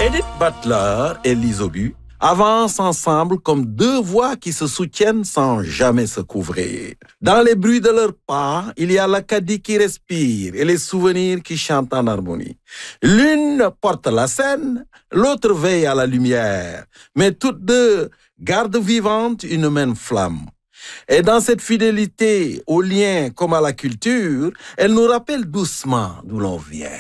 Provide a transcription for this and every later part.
Edith Butler et Lise Aubu avancent ensemble comme deux voix qui se soutiennent sans jamais se couvrir. Dans les bruits de leurs pas, il y a l'Acadie qui respire et les souvenirs qui chantent en harmonie. L'une porte la scène, l'autre veille à la lumière, mais toutes deux gardent vivante une même flamme. Et dans cette fidélité aux liens comme à la culture, elle nous rappelle doucement d'où l'on vient.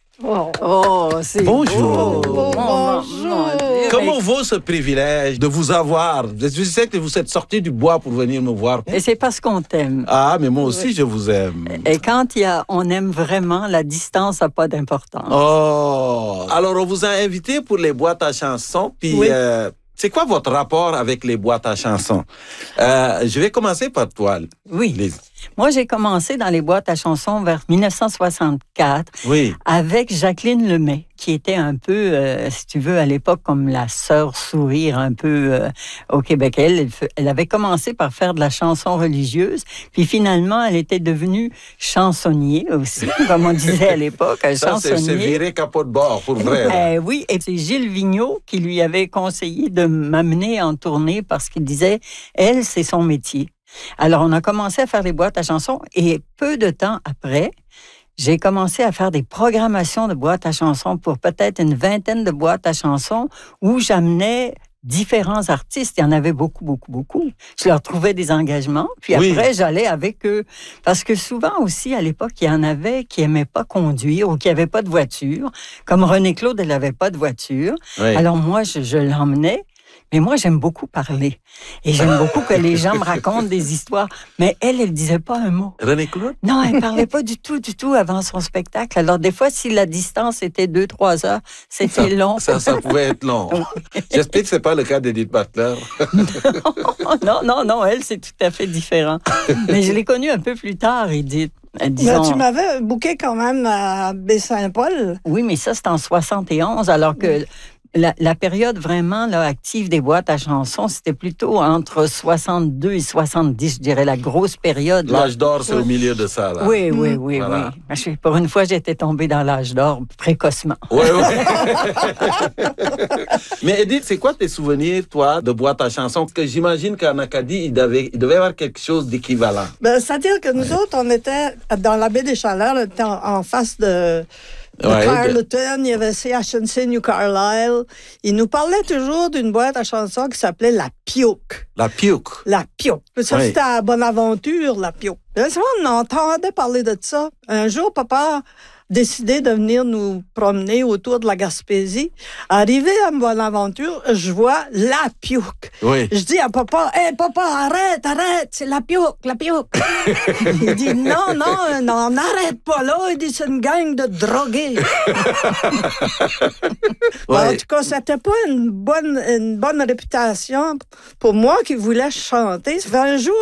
C'est Bonjour. Bonjour. Comment vaut ce privilège de vous avoir? Je sais que vous êtes sortis du bois pour venir me voir. Et c'est parce qu'on t'aime. Ah, mais moi aussi, je vous aime. Et quand on aime vraiment, la distance n'a pas d'importance. Oh! Alors, on vous a invité pour les boîtes à chansons, puis... Oui. C'est quoi votre rapport avec les boîtes à chansons? Je vais commencer par toi, Oui. Lise. Moi, j'ai commencé dans les boîtes à chansons vers 1964 Oui. avec Jacqueline Lemay, qui était un peu, si tu veux, à l'époque, comme la sœur sourire un peu au Québec. Elle avait commencé par faire de la chanson religieuse, puis finalement, elle était devenue chansonnier aussi, comme on disait à l'époque, chansonnier. C'est viré capot de bord, pour vrai. Oui, et c'est Gilles Vigneault qui lui avait conseillé de m'amener en tournée parce qu'il disait, elle, c'est son métier. Alors, on a commencé à faire des boîtes à chansons et peu de temps après, j'ai commencé à faire des programmations de boîtes à chansons pour peut-être une vingtaine de boîtes à chansons où j'amenais différents artistes. Il y en avait beaucoup, beaucoup, beaucoup. Je leur trouvais des engagements, puis après, j'allais avec eux. Parce que souvent aussi, à l'époque, il y en avait qui n'aimaient pas conduire ou qui n'avaient pas de voiture. Comme René-Claude, elle n'avait pas de voiture. Oui. Alors moi, je l'emmenais. Mais moi, j'aime beaucoup parler. Et j'aime beaucoup que les gens me racontent des histoires. Mais elle disait pas un mot. René-Claude? Non, elle parlait pas du tout avant son spectacle. Alors, des fois, si la distance était 2-3 heures, c'était long. Ça pouvait être long. J'espère que c'est pas le cas d'Edith Butler. Non, elle, c'est tout à fait différent. Mais je l'ai connue un peu plus tard, Edith. Disons... Tu m'avais booké quand même à Baie-Saint-Paul. Oui, mais ça, c'est en 71, alors que... La période vraiment là, active des boîtes à chansons, c'était plutôt entre 62 et 70, je dirais, la grosse période. L'âge d'or, c'est au milieu de ça. Là. Oui. Voilà. Pour une fois, j'étais tombée dans l'âge d'or précocement. Oui. Mais Edith, c'est quoi tes souvenirs, toi, de boîtes à chansons? Parce que j'imagine qu'en Acadie, il devait y avoir quelque chose d'équivalent. C'est-à-dire que nous autres, on était dans la baie des Chaleurs, on était en face de Carleton, il y avait CHNC New Carlisle. Il nous parlait toujours d'une boîte à chansons qui s'appelait La Piouk. La Piouk. La Piouk. Ça, c'était à Bonaventure, La Piouk. On entendait parler de ça. Un jour, papa a décidé de venir nous promener autour de la Gaspésie. Arrivé à Bonaventure, je vois La Piouk. Oui. Je dis à papa, « Hey, papa, arrête, c'est La Piouk. Il dit, non, n'arrête pas là. Il dit, c'est une gang de drogués. En tout cas, c'était pas une bonne réputation pour moi qui voulais chanter. Ça fait un jour,